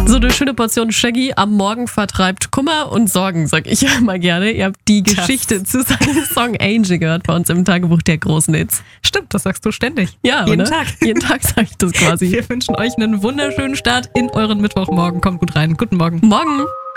So eine schöne Portion Shaggy am Morgen vertreibt Kummer und Sorgen, sag ich ja immer gerne. Ihr habt die Geschichte zu seinem Song Angel gehört bei uns im Tagebuch der großen Hits. Stimmt, das sagst du ständig. Ja, jeden oder? Tag. Jeden Tag sage ich das quasi. Wir wünschen euch einen wunderschönen Start in euren Mittwochmorgen. Kommt gut rein. Guten Morgen. Morgen.